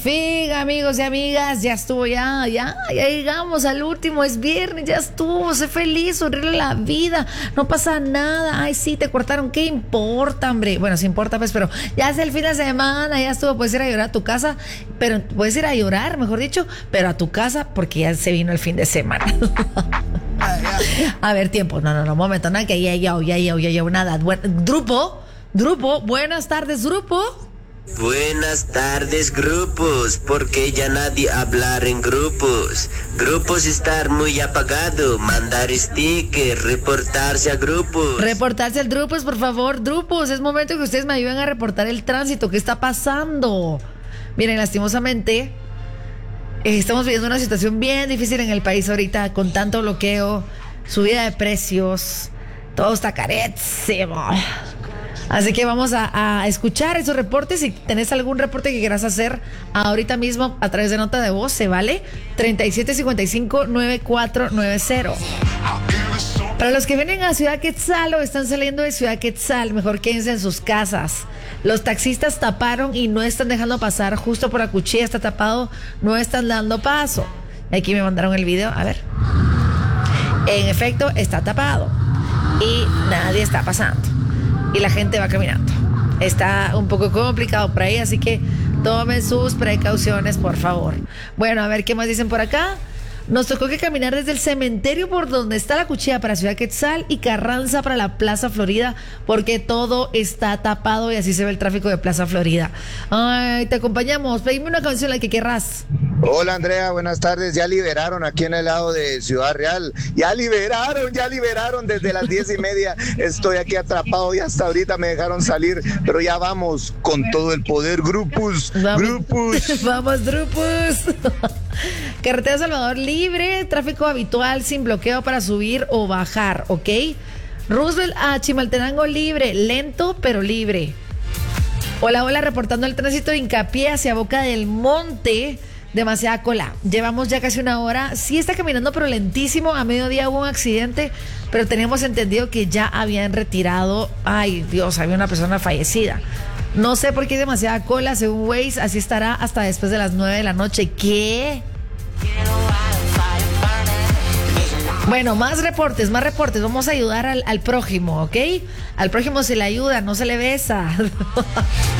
Fin, amigos y amigas, ya estuvo, ya llegamos al último, es viernes, ya estuvo, sé feliz, sonríe la vida, no pasa nada. Ay, sí, te cortaron, ¿qué importa, hombre? Bueno, sí importa, pues, pero ya es el fin de semana, ya estuvo, puedes ir a llorar a tu casa, pero puedes ir a llorar, mejor dicho, pero a tu casa, porque ya se vino el fin de semana. A ver, tiempo, no, momento, nada, que ya nada. Grupo, buenas tardes, grupo. Buenas tardes, grupos, porque ya nadie hablar en grupos. Grupos estar muy apagado, mandar stickers, reportarse a grupos. Reportarse al grupos, por favor, grupos, es momento que ustedes me ayuden a reportar el tránsito, ¿qué está pasando? Miren, lastimosamente, estamos viviendo una situación bien difícil en el país ahorita, con tanto bloqueo, subida de precios, todo está carísimo. Así que vamos a escuchar esos reportes. Si tenés algún reporte que quieras hacer ahorita mismo a través de nota de voz, se vale 3755-9490. Para los que vienen a Ciudad Quetzal o están saliendo de Ciudad Quetzal, mejor quédense en sus casas. Los taxistas taparon y no están dejando pasar, justo por la cuchilla está tapado, no están dando paso. Aquí me mandaron el video, a ver. En efecto, está tapado y nadie está pasando. Y la gente va caminando. Está un poco complicado por ahí, así que tomen sus precauciones, por favor. Bueno, a ver qué más dicen por acá. Nos tocó que caminar desde el cementerio por donde está la cuchilla para Ciudad Quetzal y Carranza para la Plaza Florida, porque todo está tapado y así se ve el tráfico de Plaza Florida. Ay, te acompañamos. Pedime una canción, la que querrás. Hola Andrea, buenas tardes. Ya liberaron aquí en el lado de Ciudad Real. Ya liberaron desde las 10:30. Estoy aquí atrapado y hasta ahorita me dejaron salir, pero ya vamos con todo el poder, grupos. Vamos, grupos. Carretera Salvador libre, tráfico habitual sin bloqueo para subir o bajar, ¿ok? Roosevelt a Chimaltenango libre, lento pero libre. Hola, reportando el tránsito de Hincapié hacia Boca del Monte. Demasiada cola. Llevamos ya casi una hora. Sí está caminando, pero lentísimo. A mediodía hubo un accidente, pero teníamos entendido que ya habían retirado. Ay, Dios, había una persona fallecida. No sé por qué hay demasiada cola. Según Waze, así estará hasta después de las 9 de la noche. ¿Qué? Bueno, más reportes. Vamos a ayudar al prójimo, ¿ok? Al prójimo se le ayuda, no se le besa.